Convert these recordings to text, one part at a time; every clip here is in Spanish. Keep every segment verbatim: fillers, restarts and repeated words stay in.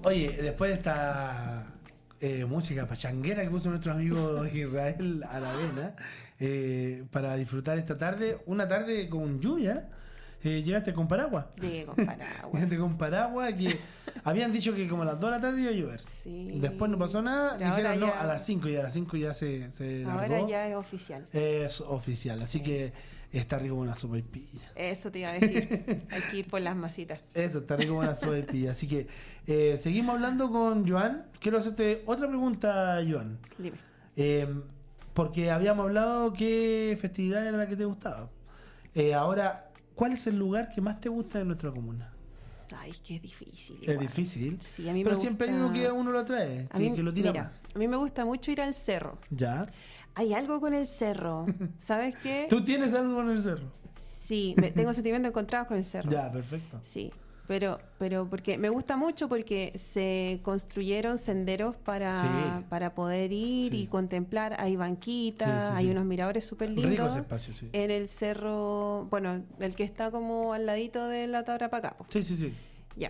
Oye, después de esta eh, música pachanguera que puso nuestro amigo Israel Aravena, eh, para disfrutar esta tarde, una tarde con lluvia, eh, llegaste con paraguas. Llegué con paraguas. Llegaste con paraguas, que habían dicho que como a las dos de la tarde iba a llover. Sí. Después no pasó nada, Pero dijeron no, ya... a las cinco y a las cinco ya se, se largó. Ahora ya es oficial. Es oficial, así Sí. que está rico con una sopaipilla. Eso te iba a decir. Hay que ir por las masitas. Eso, está rico con una sopaipilla. Así que eh, seguimos hablando con Joan. Quiero hacerte otra pregunta, Joan. Dime. Eh, porque habíamos hablado qué festividad era la que te gustaba. Eh, ahora, ¿cuál es el lugar que más te gusta de nuestra comuna? Ay, es que es difícil. Es igual. difícil. Sí, a mí pero me siempre hay gusta... uno que a uno lo atrae, A que, mí, que lo tira mira, más. a mí me gusta mucho ir al cerro. Ya. Hay algo con el cerro. ¿Sabes qué? ¿Tú tienes algo con el cerro? Sí, me, tengo sentimientos encontrados con el cerro. Ya, perfecto. Sí, pero, pero porque me gusta mucho porque se construyeron senderos para, Sí. para poder ir Sí. y contemplar. Hay banquitas, Sí, sí, hay sí. unos miradores súper Rico lindos. ese espacio, sí. En el cerro, bueno, el que está como al ladito de la Tabrapacá, po. Sí, sí, sí. Ya.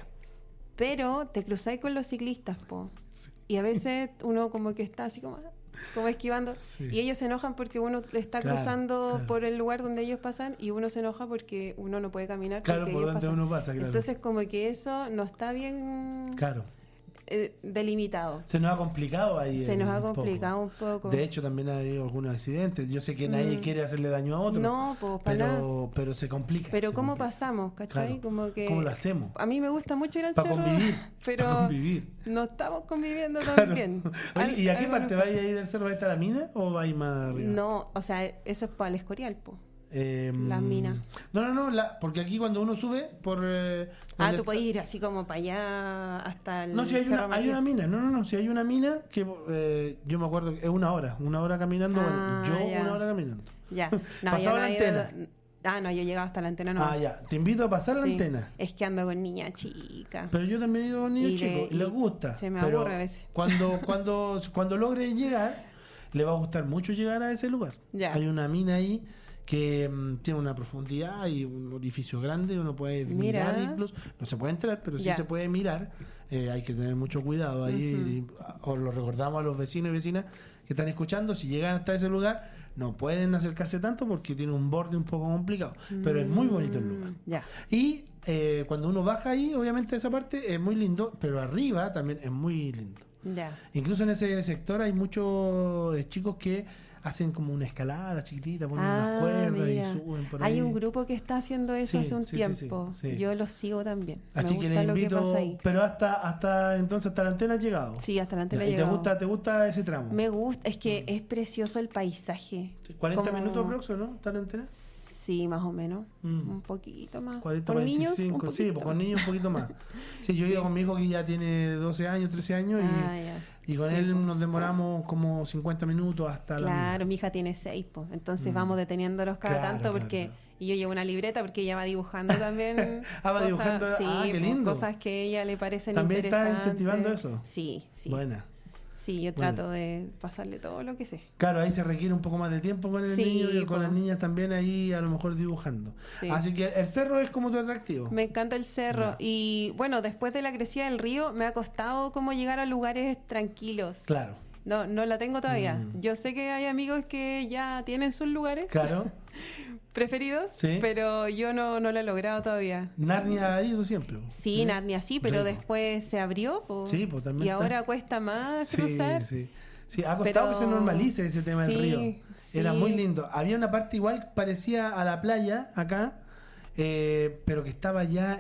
Pero te cruzáis con los ciclistas, po. Sí. Y a veces uno como que está así como, como esquivando. Sí. Y ellos se enojan porque uno está Claro, cruzando claro. por el lugar donde ellos pasan y uno se enoja porque uno no puede caminar Claro, porque por ellos donde pasan. uno pasa, claro. Entonces como que eso no está bien Claro. eh, delimitado. Se nos ha complicado ahí. Se eh, nos ha un poco. complicado un poco. De hecho, también ha habido algunos accidentes. Yo sé que nadie Mm. quiere hacerle daño a otro. No, pues para nada. pero, pero se complica. Pero se ¿cómo complica. pasamos? ¿Cachai? Claro. Como que ¿Cómo lo hacemos? a mí me gusta mucho ir al Para cerro, convivir. pero Para convivir. no estamos conviviendo tan Claro. bien. Oye, Al- ¿y a qué algo parte nos- vais a ir del cerro? ¿Va a estar la mina o vais más arriba? No, o sea, eso es para el Escorial, po. Eh, Las minas. No, no, no, la, porque aquí cuando uno sube por... eh, Ah, donde tú está- puedes ir así como para allá hasta el No, si hay Cerro una, hay Maquis. una mina, no, no, no, si hay una mina que eh, yo me acuerdo que es una hora, una hora caminando, Ah, bueno, yo ya. una hora caminando. Ya. No, Pasado yo no la he ido- antena. Ah, no, yo he llegado hasta la antena, no. Ah, ya, te invito a pasar la Sí. antena. Es que ando con niña chica. Pero yo también he ido con niños Y le- chicos y les y gusta. se me pero aburre a veces. Cuando, cuando, cuando logre llegar, le va a gustar mucho llegar a ese lugar. Ya. Hay una mina ahí que mm, tiene una profundidad y un orificio grande, uno puede Mira. mirar incluso, no se puede entrar, pero sí Ya. se puede mirar. Eh, hay que tener mucho cuidado ahí. Ujú. y, os lo recordamos a los vecinos y vecinas que están escuchando, si llegan hasta ese lugar, no pueden acercarse tanto porque tiene un borde un poco complicado, pero es muy bonito el lugar. Mm, Ya. Y eh, cuando uno baja ahí, obviamente esa parte es muy lindo, pero arriba también es muy lindo. Ya. Incluso en ese sector hay muchos eh, chicos que hacen como una escalada chiquitita, ponen Ah, unas cuerdas mira. y suben por ahí. Hay un grupo que está haciendo eso Sí, hace un sí, sí, sí, tiempo. sí. Yo los sigo también. Así Me que gusta les lo que invito, pasa ahí. pero hasta hasta entonces hasta la antena has llegado. Sí, hasta la antena Ya, he ¿Y te llegado. gusta, te gusta ese tramo? Me gusta, es que es precioso el paisaje. Sí, cuarenta Como- minutos próximo, ¿no? ¿Está la antena? Sí, más o menos. Mm. Un poquito más. cuarenta, con niños, un cuarenta y cinco, sí, poquito pues con más. niños un poquito más. Sí, yo he ido Sí. con mi hijo que ya tiene doce años, trece años y, Ah, ya. y con Sí, él pues. nos demoramos como cincuenta minutos hasta la Claro, mina. mi hija tiene seis, pues. Entonces Mm. vamos deteniéndolos cada Claro, tanto claro, porque... claro. Y yo llevo una libreta porque ella va dibujando también. Ah, va dibujando, Sí, ah, qué pues, lindo. cosas que a ella le parecen ¿También está interesantes. incentivando eso? Sí, sí. Buena. Sí, yo Buena. trato de pasarle todo lo que sé. Claro, ahí se requiere un poco más de tiempo con el Sí, niño y con po. las niñas también ahí a lo mejor dibujando. Sí. Así que el cerro es como tu atractivo. Me encanta el cerro. Ya. Y bueno, después de la crecida del río, me ha costado como llegar a lugares tranquilos. Claro, No, no la tengo todavía. Mm. Yo sé que hay amigos que ya tienen sus lugares claro. preferidos, Sí. pero yo no, no lo he logrado todavía. Narnia ahí eso siempre. Sí, Narnia sí, pero Rico. después se abrió po. Sí, pues también y está. ahora cuesta más Sí, cruzar. sí. Sí, ha costado Pero- que se normalice ese tema sí, del río. sí. Era muy lindo. Había una parte igual parecía a la playa acá, eh, pero que estaba ya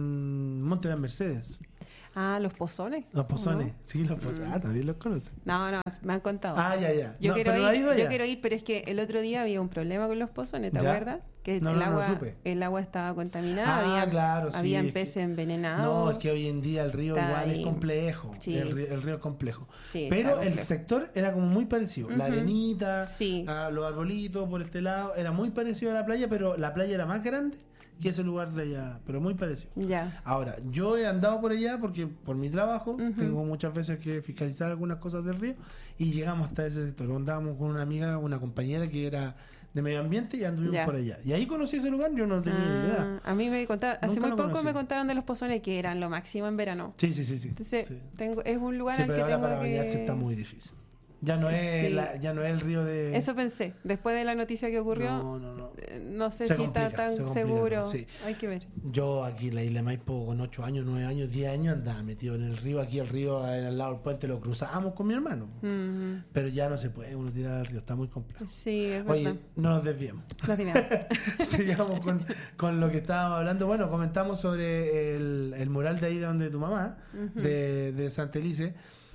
en Monte de las Mercedes. Ah, los pozones. Los pozones. ¿no? Sí, los pozones. Ah, también los conoces. No, no, me han contado. Ah, ya, ya. Yo, No, quiero pero ir, ha ido yo ya. quiero ir, pero es que el otro día había un problema con los pozones, ¿te ¿Ya? acuerdas? Que No, el, no, no agua, supe. el agua estaba contaminada, Ah, había, claro, sí, habían es que- peces envenenados. No, es que hoy en día el río Está igual ahí. es complejo. Sí. El, río, el río es complejo. Sí, Pero está el complejo. sector era como muy parecido. La Ujú. arenita, Sí. ah, los arbolitos por este lado, era muy parecido a la playa, pero la playa era más grande que ese lugar de allá, pero muy parecido. Ya. Ahora, yo he andado por allá porque por mi trabajo Ujú. tengo muchas veces que fiscalizar algunas cosas del río y llegamos hasta ese sector. Andábamos con una amiga, una compañera que era de medio ambiente y anduvimos Ya. por allá. Y ahí conocí ese lugar, yo no tenía ni Ah, idea. a mí me contaron, hace Nunca muy lo poco conocí. me contaron de los pozones que eran lo máximo en verano. Sí, sí, sí, sí. Entonces, sí. tengo, es un lugar Sí, al pero que ahora tengo para que... bañarse está muy difícil. Ya no es, Sí. la- ya no es el río de... Eso pensé. Después de la noticia que ocurrió, No, no, no. eh, no sé Se si complica, está tan se complica seguro. todo, sí. Hay que ver. Yo aquí en la isla de Maipo con ocho años, nueve años, diez años andaba metido en el río. Aquí el río eh, al lado del puente lo cruzábamos con mi hermano. Ujú. Pero ya no se puede uno tirar al río, está muy complejo. Sí, es Oye, verdad. no nos desviemos. Los dineros. Sigamos con, con lo que estábamos hablando. Bueno, comentamos sobre el, el mural de ahí de donde tu mamá, Ujú. de, de Santa Elice.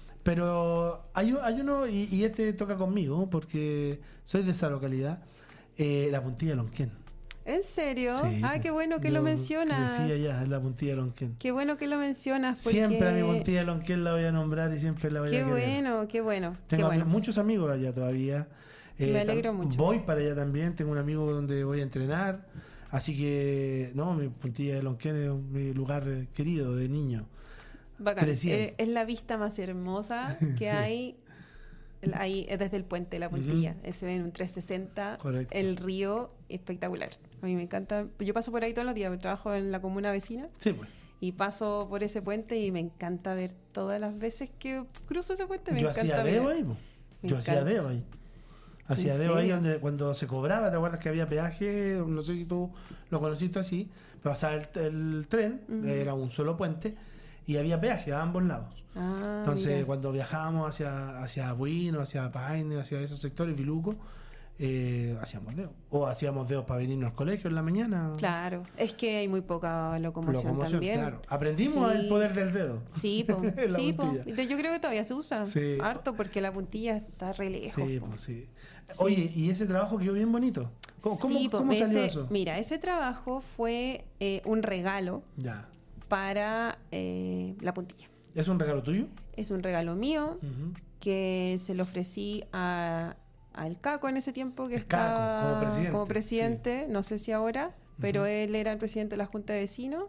Pero hay, un- hay uno, y, y este toca conmigo, porque soy de esa localidad, eh, la Puntilla de Lonquén. ¿En serio? Sí, ah, pues, qué bueno que yo lo mencionas. crecí allá, en la Puntilla de Lonquén. Qué bueno que lo mencionas. Porque... Siempre a mi Puntilla de Lonquén la voy a nombrar y siempre la voy Qué a querer. bueno, qué bueno. Tengo qué bueno. ami- muchos amigos allá todavía. Eh, Me alegro tam- mucho. Voy para allá también. Tengo un amigo donde voy a entrenar. Así que, no, mi Puntilla de Lonquén es mi lugar eh, querido de niño. Bacán. crecí ahí. Eh, es la vista más hermosa que hay el- ahí eh, desde el puente de la Puntilla. Eh, Se ve en un trescientos sesenta Correcto. el río, espectacular. A mí me encanta. Yo paso por ahí todos los días, porque trabajo en la comuna vecina Sí, pues. y paso por ese puente y me encanta ver todas las veces que cruzo ese puente. Me Yo encanta hacía ver. deo ahí, po. Me Yo hacía encanta. deo ahí. Hacía ¿En deo ahí serio? donde, cuando se cobraba, ¿te acuerdas que había peaje? No sé si tú lo conociste así. Pasaba el, el tren, Ujú. era un solo puente, y había peaje a ambos lados. Ah, Entonces, mira. cuando viajábamos hacia, hacia Buino, hacia Paine, hacia esos sectores, Viluco, eh, hacíamos deo. O hacíamos deos para venirnos al colegio en la mañana. Claro, es que hay muy poca locomoción, Locomoción, también. claro. Aprendimos Sí. el poder del dedo. Sí, po, En la sí, po. puntilla. Yo creo que todavía se usa Sí. harto porque la puntilla está re lejos. Sí, po. pues sí. Sí. Oye, y ese trabajo quedó bien bonito. ¿Cómo, cómo- Sí, po, cómo salió ese- eso? Mira, ese trabajo fue eh, un regalo Ya. para eh, la puntilla. ¿Es un regalo tuyo? Es un regalo mío Ujú. que se lo ofrecí a al Caco en ese tiempo que El Caco, estaba como presidente, como presidente, no sé si ahora, pero Ujú. él era el presidente de la Junta de Vecinos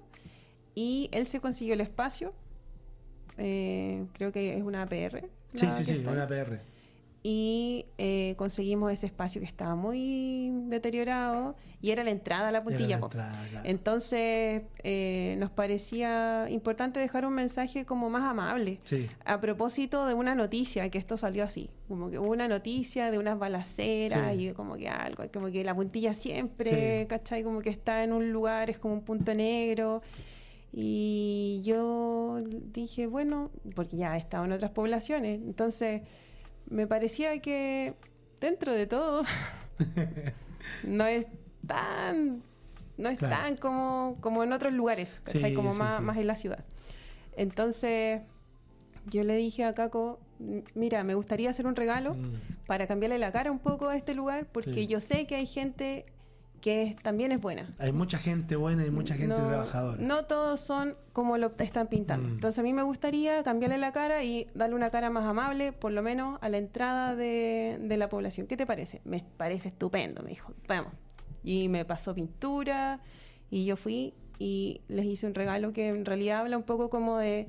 y él se consiguió el espacio, eh, creo que es una A P R. Sí, la sí, que sí, está una ahí. P R. Y eh, conseguimos ese espacio que estaba muy deteriorado y era la entrada a la puntilla. Era la po. entrada, claro. Entonces eh, nos parecía importante dejar un mensaje como más amable. Sí, A propósito de una noticia, que esto salió así, como que hubo una noticia de unas balaceras Sí. y como que algo, como que la puntilla siempre, Sí. ¿cachai? Como que está en un lugar, es como un punto negro. Y yo dije, bueno, porque ya he estado en otras poblaciones, entonces me parecía que dentro de todo no es tan, no es Claro. tan como, como en otros lugares, ¿cachai? Sí, como sí, más, sí. más en la ciudad. Entonces yo le dije a Caco, "M- mira, me gustaría hacer un regalo Mm, para cambiarle la cara un poco a este lugar, porque Sí. yo sé que hay gente que es- también es buena. hay mucha gente buena y mucha gente No- trabajadora. No todos son como lo están pintando. Mm. Entonces a mí me gustaría cambiarle la cara y darle una cara más amable, por lo menos a la entrada de, de la población. ¿Qué te parece? Me parece estupendo, me dijo. Vamos. Y me pasó pintura y yo fui y les hice un regalo que en realidad habla un poco como de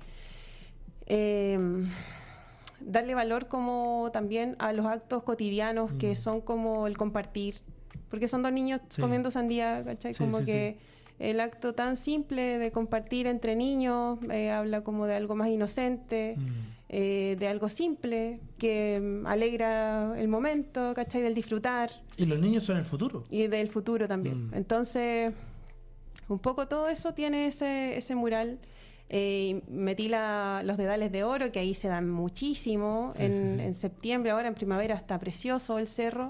eh, darle valor como también a los actos cotidianos Mm. que son como el compartir. Porque son dos niños Sí. comiendo sandía, ¿cachai? Sí, como sí, que el acto tan simple de compartir entre niños eh, habla como de algo más inocente, Mm, eh, de algo simple que mm, alegra el momento, ¿cachai? Del disfrutar Y los niños son el futuro. y del futuro también. Mm. Entonces, un poco todo eso tiene ese, ese mural. Eh, metí la- los dedales de oro, que ahí se dan muchísimo. Sí, en, sí, sí. en septiembre, ahora en primavera, está precioso el cerro.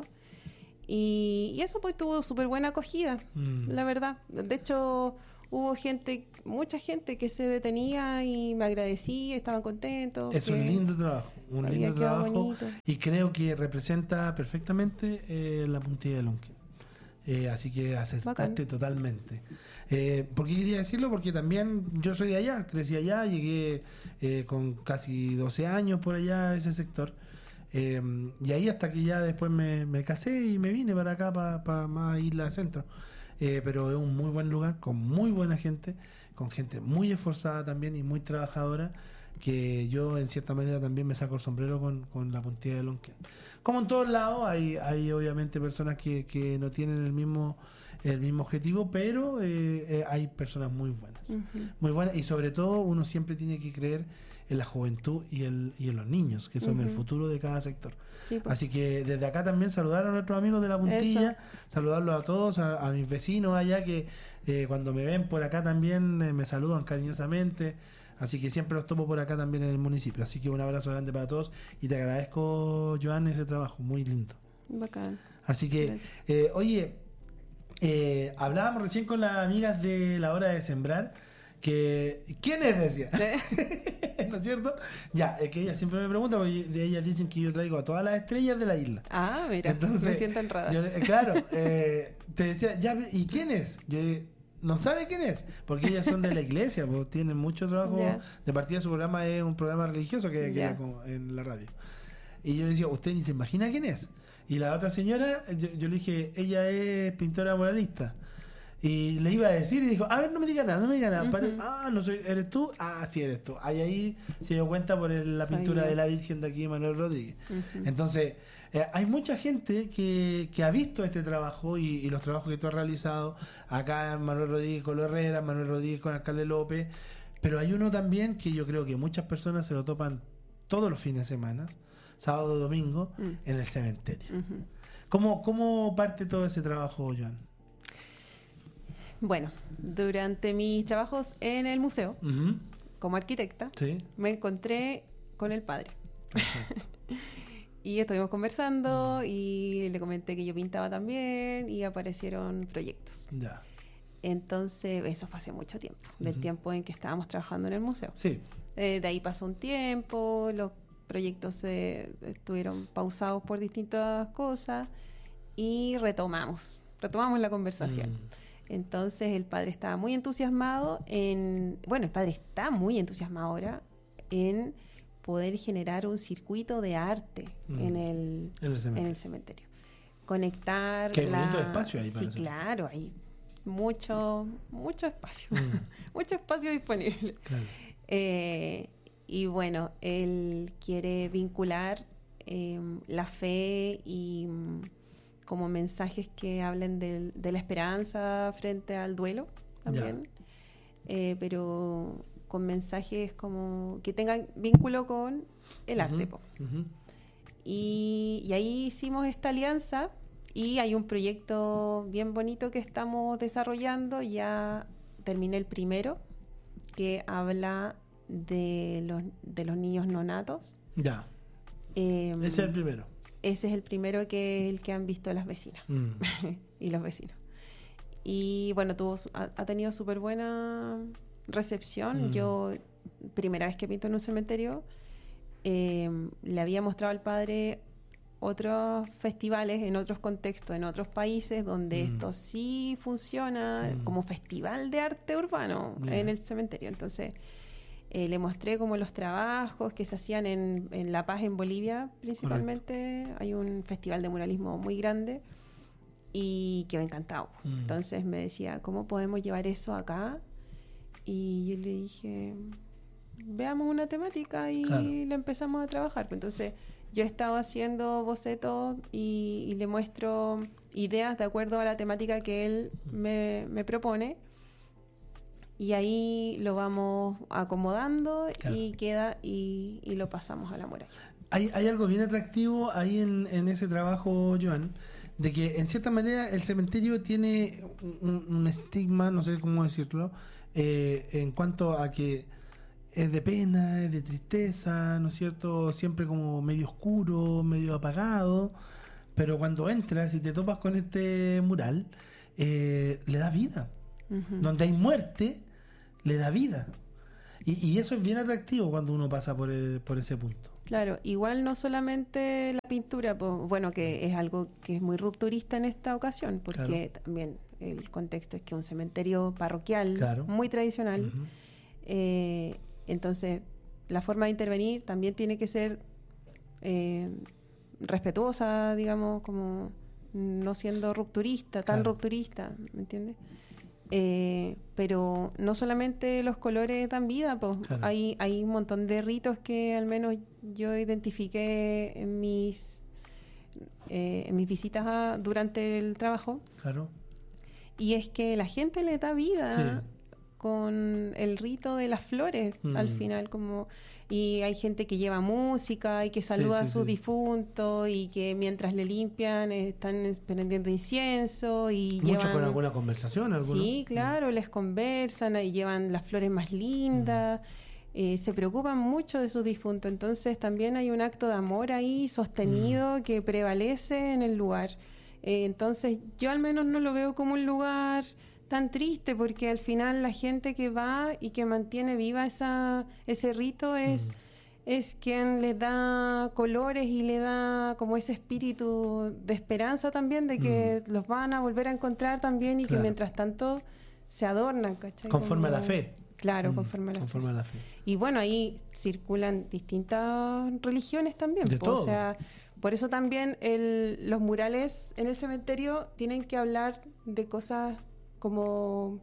Y, y eso pues tuvo súper buena acogida, Mm. la verdad. De hecho, hubo gente, mucha gente que se detenía y me agradecía, estaban contentos. Es que un lindo trabajo, un había lindo quedado trabajo. bonito. Y creo que representa perfectamente eh, la puntilla de Lonquén. Eh, así que acertaste Bacán. totalmente. Eh, ¿Por qué quería decirlo? Porque también yo soy de allá, crecí allá, llegué eh, con casi doce años por allá a ese sector. Eh, y ahí hasta que ya después me, me casé y me vine para acá, para más Isla Centro. Eh, pero es un muy buen lugar, con muy buena gente, con gente muy esforzada también y muy trabajadora. que yo en cierta manera también me saco el sombrero con, con la puntilla de Lonquén. Como en todos lados, hay, hay obviamente personas que, que no tienen el mismo el mismo objetivo, pero eh, eh, hay personas muy buenas. Uh-huh. Muy buenas, y sobre todo uno siempre tiene que creer en la juventud y, el, y en los niños, que son uh-huh. el futuro de cada sector. Sí, pues. Así que desde acá también saludar a nuestros amigos de la puntilla, Eso. saludarlos a todos, a, a mis vecinos allá que eh, cuando me ven por acá también eh, me saludan cariñosamente. Así que siempre los topo por acá también en el municipio. Así que un abrazo grande para todos y te agradezco, Joan, ese trabajo, muy lindo. Bacán. Así que, eh, oye, eh, hablábamos recién con las amigas de La Hora de Sembrar, que ¿quién es? Decía. ¿No es cierto? Ya, es que ellas siempre me preguntan, porque de ellas dicen que yo traigo a todas las estrellas de la isla. Ah, mira, entonces, me siento honrada. Yo, claro, eh, te decía, ya, ¿y quién es? Yo no sabe quién es, porque ellas son de la iglesia, pues tienen mucho trabajo. Yeah. De partida su programa es un programa religioso que, que yeah. la, en la radio. Y yo le decía, ¿usted ni se imagina quién es? Y la otra señora, yo, yo le dije, ella es pintora muralista. Y le iba a decir y dijo, a ver, no me diga nada, no me diga nada. Uh-huh. Pare, ah, no soy, ¿eres tú? Ah, sí eres tú. Ahí, ahí se dio cuenta por el, la pintura Sabía. de la Virgen de aquí, Manuel Rodríguez. Uh-huh. Entonces, eh, hay mucha gente que, que ha visto este trabajo y, y los trabajos que tú has realizado acá en Manuel Rodríguez con Lo Herrera, Manuel Rodríguez con Alcalde López. Pero hay uno también que yo creo que muchas personas se lo topan todos los fines de semana, sábado, domingo, uh-huh. en el cementerio. Uh-huh. ¿Cómo, ¿Cómo parte todo ese trabajo, Joan? Bueno, durante mis trabajos en el museo, uh-huh. como arquitecta, sí. me encontré con el padre. Y estuvimos conversando uh-huh. y le comenté que yo pintaba también y aparecieron proyectos. Ya. Entonces, eso fue hace mucho tiempo, del uh-huh. tiempo en que estábamos trabajando en el museo. Sí. Eh, de ahí pasó un tiempo, los proyectos eh, estuvieron pausados por distintas cosas y retomamos, retomamos la conversación. Uh-huh. Entonces el padre estaba muy entusiasmado en... Bueno, el padre está muy entusiasmado ahora en poder generar un circuito de arte mm. en, el, en, el en el cementerio. Conectar... Que hay la... bonito espacio ahí. Sí, para claro, hay mucho, mucho espacio. Mm. mucho espacio disponible. Claro. Eh, y bueno, él quiere vincular eh, la fe y... como mensajes que hablen de, de la esperanza frente al duelo también, eh, pero con mensajes como que tengan vínculo con el uh-huh, arte. Uh-huh. Y, y ahí hicimos esta alianza y hay un proyecto bien bonito que estamos desarrollando. Ya terminé el primero, que habla de los, de los niños no natos. Ya. Eh, Ese es el primero. Ese es el primero que es el que han visto las vecinas mm. y los vecinos. Y bueno, tuvo, ha, ha tenido súper buena recepción. Mm. Yo, primera vez que pinto en un cementerio, eh, le había mostrado al padre otros festivales en otros contextos, en otros países, donde mm. esto sí funciona mm. como festival de arte urbano yeah. en el cementerio. Entonces... Eh, le mostré como los trabajos que se hacían en, en La Paz, en Bolivia, principalmente. Correcto. Hay un festival de muralismo muy grande y quedó encantado. Mm. Entonces me decía, ¿cómo podemos llevar eso acá? Y yo le dije, veamos una temática y claro. le empezamos a trabajar. Entonces yo he estado haciendo bocetos y, y le muestro ideas de acuerdo a la temática que él me, me propone. Y ahí lo vamos acomodando claro. y queda y, y lo pasamos a la muralla. Hay, hay algo bien atractivo ahí en, en ese trabajo, Joan, de que en cierta manera el cementerio tiene un, un estigma, no sé cómo decirlo, eh, en cuanto a que es de pena, es de tristeza, ¿no es cierto? Siempre como medio oscuro, medio apagado, pero cuando entras y te topas con este mural, eh, le da vida. Uh-huh. Donde hay muerte, le da vida. Y, y eso es bien atractivo cuando uno pasa por, el, por ese punto. Claro, igual no solamente la pintura, pues, bueno, que es algo que es muy rupturista en esta ocasión, porque claro. también el contexto es que un cementerio parroquial, claro. muy tradicional, uh-huh. eh, entonces la forma de intervenir también tiene que ser eh, respetuosa, digamos, como no siendo rupturista, tan claro. rupturista, ¿me entiendes? Eh, pero no solamente los colores dan vida, pues Claro. hay, hay un montón de ritos que al menos yo identifiqué en mis, eh, en mis visitas a- durante el trabajo, Claro. y es que la gente le da vida Sí. con el rito de las flores al Mm. final, como y hay gente que lleva música y que saluda sí, a sus sí. difuntos y que mientras le limpian eh, están prendiendo incienso y Mucho llevan con alguna conversación, alguno. sí, claro, les conversan y llevan las flores más lindas. eh, se preocupan mucho de sus difuntos, entonces también hay un acto de amor ahí sostenido que prevalece en el lugar. Eh, entonces yo al menos no lo veo como un lugar tan triste, porque al final la gente que va y que mantiene viva esa ese rito es, Mm. es quien le da colores y le da como ese espíritu de esperanza también, de que los van a volver a encontrar también y Claro. que mientras tanto se adornan, ¿cachai? Conforme a la Como- fe. Claro, Mm, conforme a la conforme a la fe. y bueno, ahí circulan distintas religiones también. De po, todo. O sea, por eso también el, los murales en el cementerio tienen que hablar de cosas como...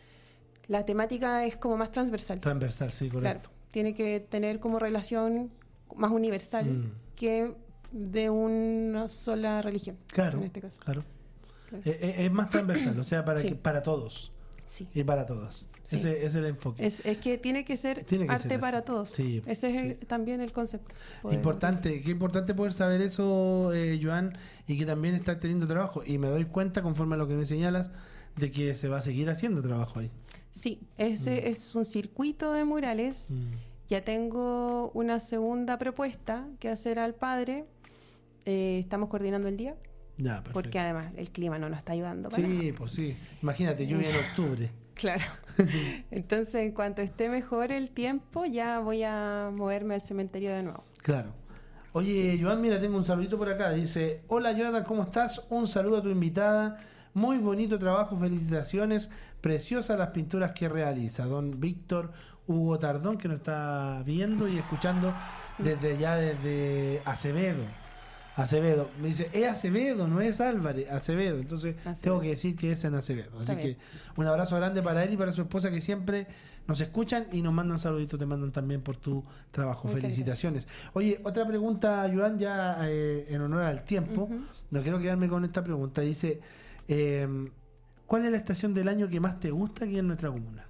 La temática es como más transversal. Transversal, sí, Claro, correcto. tiene que tener como relación más universal Mm. que de una sola religión. Claro, En este caso. claro. Claro. Eh, eh, es más transversal, o sea, para, Sí. que, para todos Sí. y para todas. Sí. Ese, ese es el enfoque. Es, es que tiene que ser Tiene que arte ser así. para todos. Sí, Ese es sí. el- también el concepto. Poder- Importante, qué importante poder saber eso, eh, Joan, y que también estás teniendo trabajo. Y me doy cuenta, conforme a lo que me señalas, de que se va a seguir haciendo trabajo ahí. Sí, ese es un circuito de murales. Mm. Ya tengo una segunda propuesta que hacer al padre. Eh, estamos coordinando el día, Ya, perfecto. porque además el clima no nos está ayudando para Sí, nada. pues sí. Imagínate, lluvia en octubre. Claro. Entonces, en cuanto esté mejor el tiempo, ya voy a moverme al cementerio de nuevo. Claro. Oye, Joan, mira, tengo un saludito por acá. Dice, hola Jonathan, ¿cómo estás? Un saludo a tu invitada. Muy bonito trabajo, felicitaciones. Preciosas las pinturas que realiza. Don Víctor Hugo Tardón, que nos está viendo y escuchando desde ya, desde Acevedo. Acevedo. Me dice, es Acevedo, no es Álvarez, Acevedo. Entonces, Acevedo. tengo que decir que es en Acevedo. Así Está que bien. un abrazo grande para él y para su esposa, que siempre nos escuchan y nos mandan saluditos, te mandan también por tu trabajo. Muchas Felicitaciones. Oye, otra pregunta, Joan, ya eh, en honor al tiempo. Ujú. No quiero quedarme con esta pregunta. Dice, eh, ¿cuál es la estación del año que más te gusta aquí en nuestra comuna?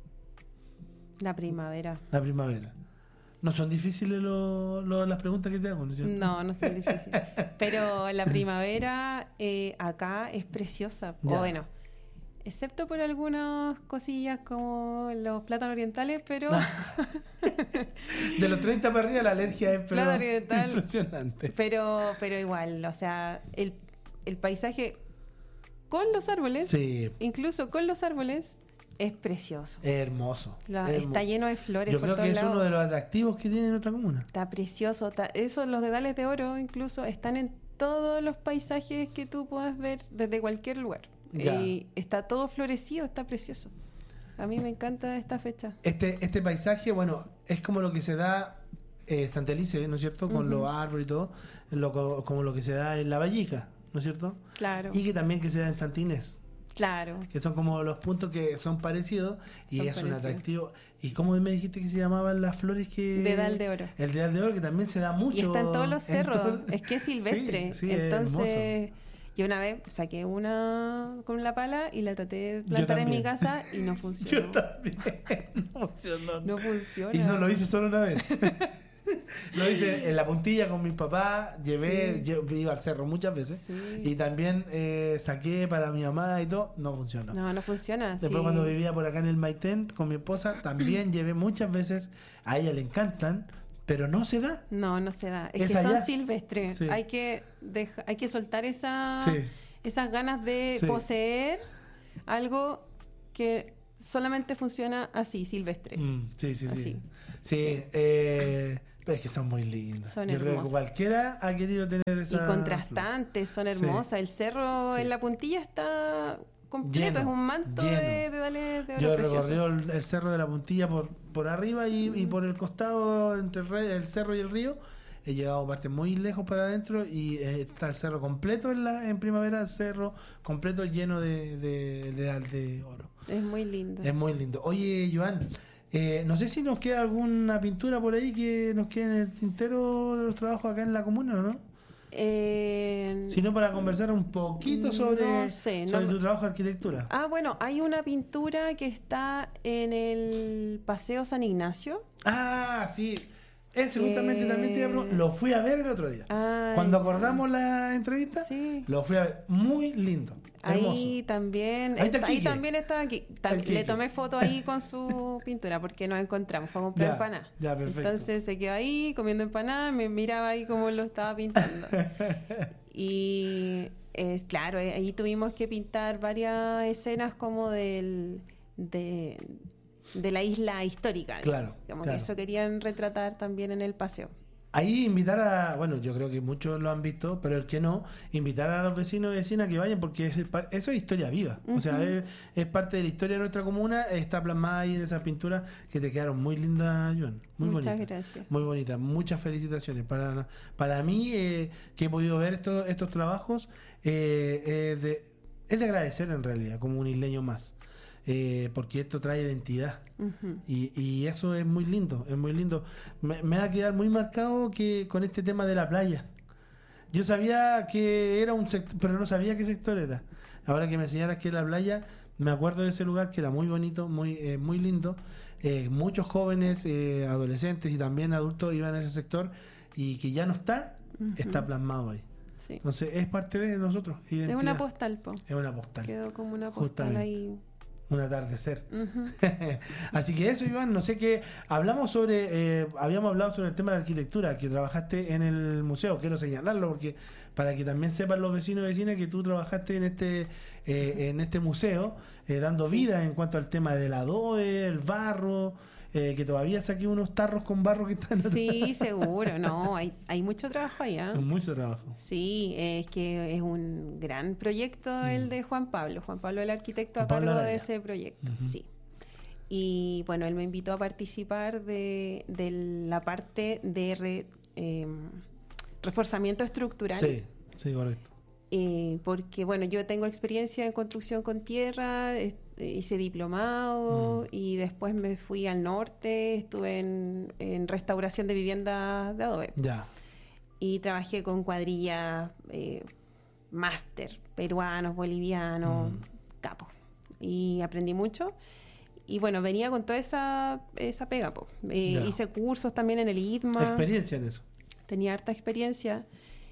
La primavera. La primavera. No son difíciles lo- lo- las preguntas que te hago, ¿no es cierto? No, no son difíciles. Pero la primavera eh, acá es preciosa. O Ya. bueno, excepto por algunas cosillas como los plátanos orientales, pero De los treinta para arriba la alergia es pero, Plata oriental. impresionante. pero pero igual, o sea, el, el paisaje con los árboles, Sí, incluso con los árboles, es precioso. es hermoso. La- es está hermoso. lleno de flores Yo por creo todos que es lados. uno de los atractivos que tiene nuestra comuna. Está precioso. Está- esos, los dedales de oro, incluso, están en todos los paisajes que tú puedas ver desde cualquier lugar. Ya. Y está todo florecido, está precioso. A mí me encanta esta fecha. Este, este paisaje, bueno, es como lo que se da eh, Santa Elise, ¿no es cierto? Con Ujú. los árboles y todo, lo, co- como lo que se da en La Vallica, ¿no es cierto? Claro, Y que también que se da en Santa Inés, claro. que son como los puntos que son parecidos y Son es un parecidos. atractivo. ¿Y cómo me dijiste que se llamaban las flores que...? Dedal de oro. El dedal de oro, que también se da mucho. Y está en todos los en cerros. todo- Es que es silvestre. Sí, sí, es Entonces, yo una vez saqué una con la pala y la traté de plantar en mi también. casa y no Yo funcionó. también. No funcionó. No funciona. Y no lo hice solo una vez. Lo hice en la puntilla con mis papás, llevé, Sí. yo iba al cerro muchas veces Sí. y también eh, saqué para mi mamá y todo, no funcionó. No, no funciona. Después sí. cuando vivía por acá en el Maitén con mi esposa, también llevé muchas veces, a ella le encantan, pero no se da. No, no se da. Es, ¿Es que son allá? silvestres. Sí. Hay que deja- hay que soltar esa, Sí. esas ganas de Sí. poseer algo que solamente funciona así, silvestre. Mm, sí, sí, sí. Así. Sí, Sí. eh, pero es que son muy lindas. Son Yo creo que hermosas. cualquiera ha querido tener Y esa... contrastantes, son Sí. hermosas. El cerro Sí. en la puntilla está completo, Lleno, es un manto lleno. de, de dale de oro Yo he precioso. recorrido el, el cerro de la Puntilla por, por arriba y, y Mm. por el costado entre el, re- el cerro y el río. he llegado partes muy lejos para adentro y eh, está el cerro completo en la en primavera, el cerro completo lleno de, de, de, de oro. Es muy lindo. Es muy lindo. Oye, Joan, eh, no sé si nos queda alguna pintura por ahí que nos quede en el tintero de los trabajos acá en la comuna, ¿o no? Eh, Sino para conversar un poquito sobre, no sé, sobre no, tu trabajo de arquitectura. Ah, bueno, hay una pintura que está en el Paseo San Ignacio. Ah, sí. Ese justamente Eh, también te iba a preguntar. Lo fui a ver el otro día. Ay, Cuando acordamos la entrevista, sí. lo fui a ver. Muy lindo. Hermoso. Ahí también, Ahí está está- ahí Quique. también estaba aquí. Tam- El Quique. le tomé foto ahí con su pintura porque nos encontramos, fue a comprar Ya, empanadas. ya, perfecto. Entonces se quedó ahí comiendo empanadas, me miraba ahí como lo estaba pintando. Y eh, claro, eh, ahí tuvimos que pintar varias escenas como del de, de la isla histórica. Claro, Como claro. que eso querían retratar también en el paseo. Ahí invitar a, bueno, yo creo que muchos lo han visto, pero el que no, invitar a los vecinos y vecinas que vayan, porque es, par- eso es historia viva. O sea, Ujú. es, es parte de la historia de nuestra comuna, está plasmada ahí en esas pinturas que te quedaron muy lindas, Joan. Muy Muchas bonitas. gracias. Muy bonitas. Muchas felicitaciones. Para, para mí, eh, que he podido ver estos, estos trabajos, eh, es de, es de agradecer en realidad, como un isleño más. Eh, porque esto trae identidad. Ujú. Y, y eso es muy lindo, es muy lindo. Me, me va a quedar muy marcado que con este tema de la playa. Yo sabía que era un sector, pero no sabía qué sector era. Ahora que me enseñaras que era la playa, me acuerdo de ese lugar que era muy bonito, muy eh, muy lindo. Eh, muchos jóvenes, eh, adolescentes y también adultos iban a ese sector y que ya no está, Ujú. está plasmado ahí. Sí. Entonces es parte de nosotros. Es Identidad. una postal, po. Es una postal. Quedó como una postal Justamente. ahí. Un atardecer. Ujú. Así que eso, Iván, no sé qué. Hablamos sobre, eh, habíamos hablado sobre el tema de la arquitectura, que trabajaste en el museo. Quiero señalarlo porque para que también sepan los vecinos y vecinas que tú trabajaste en este eh, en este museo, eh, dando Sí. vida en cuanto al tema del adobe, el barro, eh, que todavía saqué unos tarros con barro que están. Sí, seguro, no, hay, hay mucho trabajo allá. Mucho trabajo. Sí, es que es un gran proyecto el de Juan Pablo. Juan Pablo, el arquitecto, Juan a Pablo cargo Araya. de ese proyecto, Ujú. sí. Y bueno, él me invitó a participar de, de la parte de re- eh, reforzamiento estructural. Sí, sí, correcto. Eh, porque bueno, yo tengo experiencia en construcción con tierra, es- hice diplomado Mm. y después me fui al norte, estuve en, en restauración de viviendas de adobe Ya. y trabajé con cuadrillas eh, máster, peruanos, bolivianos, Mm. capos, y aprendí mucho. Y bueno, venía con toda esa, esa pega, po. Eh, Ya. hice cursos también en el I T M A, Experiencia en eso. tenía harta experiencia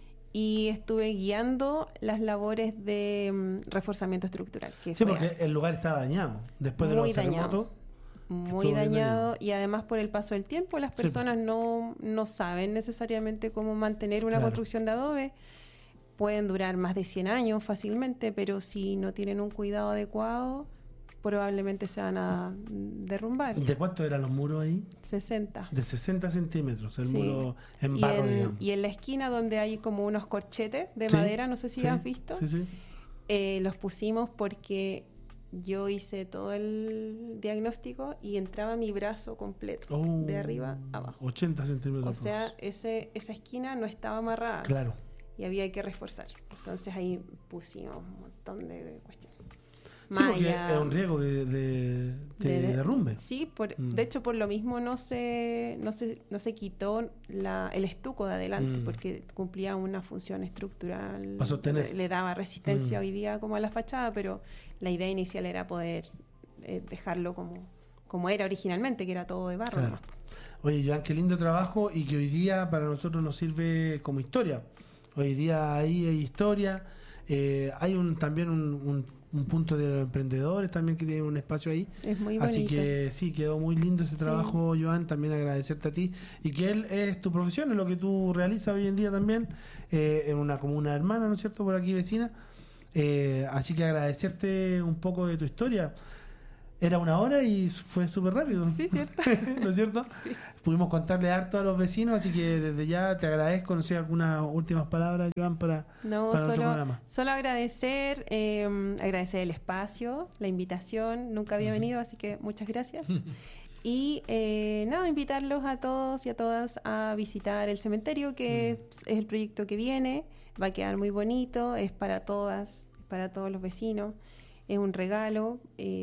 y estuve guiando las labores de mm, reforzamiento estructural. Que Sí, fue porque el lugar está dañado. Después de Muy los dañado. terremotos. muy estuvo bien dañado dañado. y además por el paso del tiempo las Sí, personas no, no saben necesariamente cómo mantener una Claro. construcción de adobe. Pueden durar más de cien años fácilmente, pero si no tienen un cuidado adecuado, probablemente se van a mm, derrumbar. ¿De cuánto eran los muros ahí? sesenta. De sesenta centímetros, el Sí. muro en Y barro, en, digamos. y en la esquina donde hay como unos corchetes de Sí, madera, no sé si sí, has visto, Sí, sí. eh, los pusimos porque yo hice todo el diagnóstico y entraba mi brazo completo, Oh, de arriba a abajo. ochenta centímetros. O sea, ese, esa esquina no estaba amarrada claro. y había que reforzar. Entonces ahí pusimos un montón de cuestiones. Sí, porque Malla, es un riesgo de, de, de de- de- derrumbe. Sí, por, Mm. de hecho por lo mismo no se, no se, no se quitó la, el estuco de adelante Mm. porque cumplía una función estructural. Pa' sostener. Le, le daba resistencia Mm. hoy día como a la fachada, pero la idea inicial era poder eh, dejarlo como, como era originalmente, que era todo de barro. Claro. nomás. Oye, Joan, qué lindo trabajo y que hoy día para nosotros nos sirve como historia. Hoy día ahí hay historia. Eh, hay un también un, un, un punto de los emprendedores también que tienen un espacio ahí. Es muy Así bonito. que sí, quedó muy lindo ese Sí. trabajo, Joan. También agradecerte a ti. Y que él es tu profesión, es lo que tú realizas hoy en día también, eh, en una comuna hermana, ¿no es cierto?, por aquí vecina. Eh, así que agradecerte un poco de tu historia. Era una hora y fue súper rápido. Sí, cierto. ¿No es cierto? Sí. Pudimos contarle harto a los vecinos, así que desde ya te agradezco. No sé, algunas últimas palabras, Joan, para, No, para nuestro solo, programa. solo agradecer, eh, agradecer el espacio, la invitación. Nunca había Ujú. venido, así que muchas gracias. Y eh, nada, invitarlos a todos y a todas a visitar el cementerio, que mm. es, es el proyecto que viene. Va a quedar muy bonito, es para todas, para todos los vecinos. Es un regalo. Eh,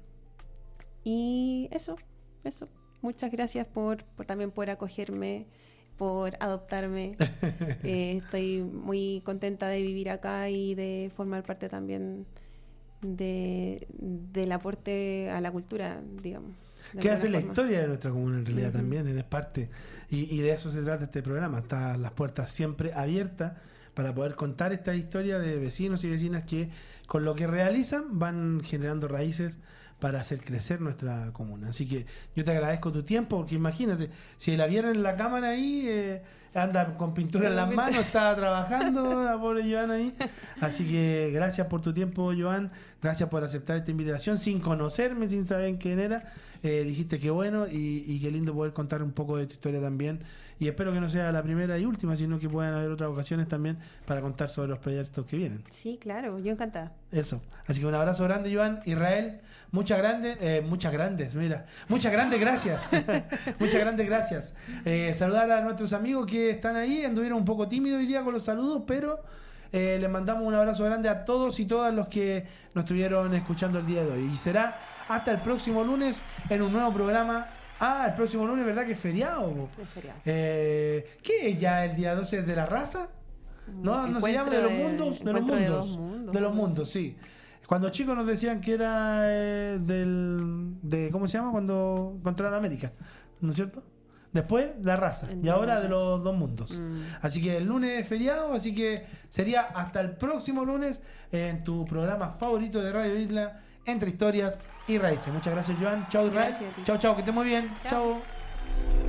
y eso, eso. Muchas gracias por, por también por acogerme, por adoptarme. eh, estoy muy contenta de vivir acá y de formar parte también de, del aporte a la cultura, digamos. ¿Qué hace la historia de nuestra comuna en realidad? Uh-huh. También es parte. Y, y de eso se trata este programa. Están las puertas siempre abiertas para poder contar esta historia de vecinos y vecinas que con lo que realizan van generando raíces para hacer crecer nuestra comuna. Así que yo te agradezco tu tiempo, porque imagínate, si la vieran en la cámara ahí, eh, anda con pintura en las manos, estaba trabajando la pobre Joan ahí. Así que gracias por tu tiempo, Joan, gracias por aceptar esta invitación, sin conocerme, sin saber quién era. Eh, dijiste que bueno, y, y qué lindo poder contar un poco de tu historia también. Y espero que no sea la primera y última, sino que puedan haber otras ocasiones también para contar sobre los proyectos que vienen. Sí, claro, yo encantada. Eso. Así que un abrazo grande, Joan. Israel, muchas grandes, eh, muchas grandes, mira. Muchas grandes gracias. muchas grandes gracias. Eh, saludar a nuestros amigos que están ahí. Anduvieron un poco tímidos hoy día con los saludos, pero eh, les mandamos un abrazo grande a todos y todas los que nos estuvieron escuchando el día de hoy. Y será hasta el próximo lunes en un nuevo programa. Ah, el próximo lunes, ¿verdad que es feriado? Es feriado. Eh, ¿Qué es ya el día doce de la raza? No, no se llama de los mundos, de los mundos. De, dos mundos, de los mundos, sí. Cuando chicos nos decían que era eh, del de ¿cómo se llama? Cuando contra la América, ¿no es cierto? Después la raza el y ahora de, de los dos mundos. Mm. Así que el lunes es feriado, así que sería hasta el próximo lunes en tu programa favorito de Radio Isla, Entre Historias y Raíces. Muchas gracias, Joan. Chao, Israel. Chao, chao, que estés muy bien. Chao.